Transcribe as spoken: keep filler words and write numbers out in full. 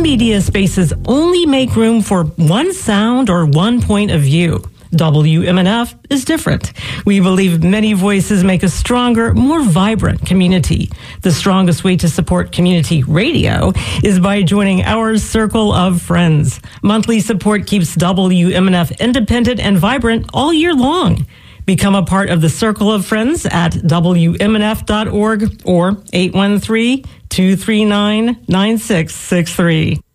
media spaces only make room for one sound or one point of view. W M N F is different. We believe many voices make a stronger, more vibrant community. The strongest way to support community radio is by joining our Circle of Friends. Monthly support keeps W M N F independent and vibrant all year long. Become a part of the Circle of Friends at W M N F dot org or eight one three, two three nine, nine six six three.